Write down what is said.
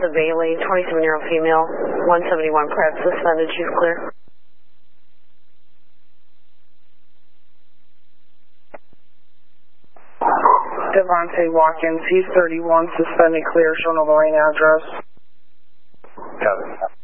Melissa Bailey, 27-year-old female, 171 Pratt, suspended. She's clear. Devontae Watkins, he's 31, suspended, clear, show no Lorraine address. Got it.